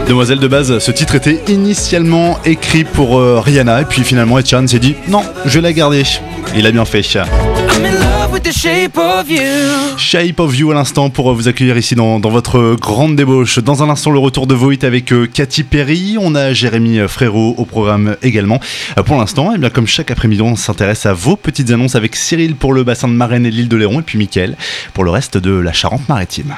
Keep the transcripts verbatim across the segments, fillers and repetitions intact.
Demoiselle, de base, ce titre était initialement écrit pour euh, Rihanna, et puis finalement Ed Sheeran s'est dit non, je vais la garder. Il a bien fait. Shape of You. Shape of You à l'instant pour vous accueillir ici dans, dans votre grande débauche. Dans un instant, le retour de Voit avec euh, Katy Perry. On a Jérémy Frérot au programme également. Euh, pour l'instant, eh bien, comme chaque après-midi, on s'intéresse à vos petites annonces avec Cyril pour le bassin de Marennes et l'île de Léron, et puis Mickaël pour le reste de la Charente-Maritime.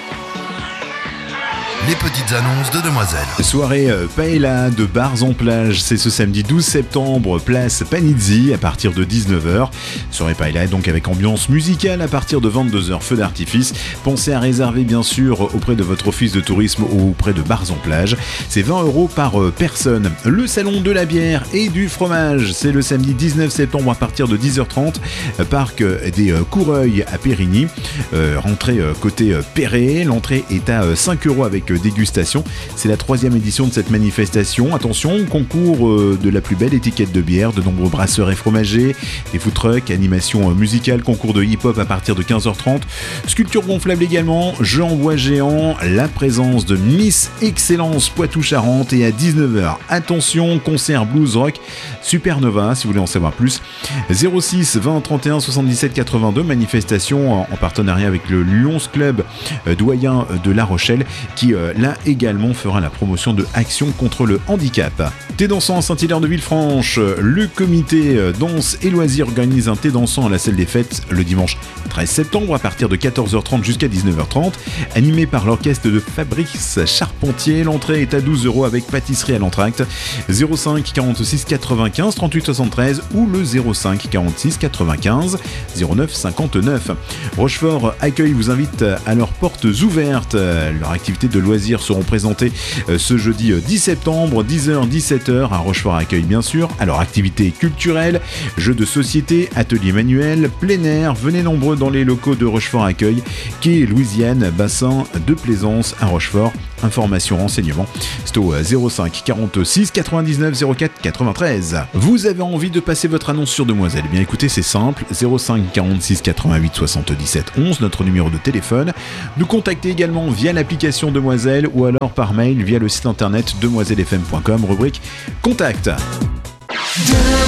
Les petites annonces de Demoiselle. Soirée euh, paella de bars en plage, c'est ce samedi douze septembre, place Panizzi, à partir de dix-neuf heures. Soirée paella donc avec ambiance musicale à partir de vingt-deux heures, feu d'artifice. Pensez à réserver bien sûr auprès de votre office de tourisme ou auprès de bars en plage. C'est vingt euros par euh, personne. Le salon de la bière et du fromage, c'est le samedi dix-neuf septembre à partir de dix heures trente, euh, parc euh, des euh, Coureuils à Périgny. Euh, rentrée euh, côté euh, Perret, l'entrée est à euh, cinq euros avec euh, dégustation. C'est la troisième édition de cette manifestation. Attention, concours euh, de la plus belle étiquette de bière, de nombreux brasseurs et fromagers, des food trucks, animation euh, musicale, concours de hip-hop à partir de quinze heures trente, sculpture gonflable également, jeux en bois géant, la présence de Miss Excellence Poitou-Charentes, et à dix-neuf heures, attention, concert blues rock Supernova, si vous voulez en savoir plus. zéro six vingt trente et un soixante-dix-sept quatre-vingt-deux, manifestation en, en partenariat avec le Lions Club euh, doyen de La Rochelle, qui euh, là également fera la promotion de Action contre le handicap. Thé dansant à Saint-Hilaire de Villefranche, le comité danse et loisirs organise un thé dansant à la salle des fêtes le dimanche treize septembre à partir de quatorze heures trente jusqu'à dix-neuf heures trente, animé par l'orchestre de Fabrice Charpentier. L'entrée est à douze euros avec pâtisserie à l'entracte. Zéro cinq quarante-six quatre-vingt-quinze trente-huit soixante-treize ou le zéro cinq quarante-six quatre-vingt-quinze zéro neuf cinquante-neuf. Rochefort Accueil vous invite à leurs portes ouvertes. Leur activité de loisirs seront présentées ce jeudi dix septembre, dix heures dix-sept heures à Rochefort Accueil bien sûr. Alors activités culturelles, jeux de société, ateliers manuels, plein air, venez nombreux dans les locaux de Rochefort Accueil, quai Louisiane, bassin de plaisance à Rochefort. Informations, renseignements, c'est au zéro cinq quarante-six quatre-vingt-dix-neuf zéro quatre quatre-vingt-treize. Vous avez envie de passer votre annonce sur Demoiselle? Eh bien écoutez, c'est simple, zéro cinq quarante-six quatre-vingt-huit soixante-dix-sept onze, notre numéro de téléphone. Nous contacter également via l'application Demoiselle ou alors par mail via le site internet demoiselle f m point com, rubrique Contact. De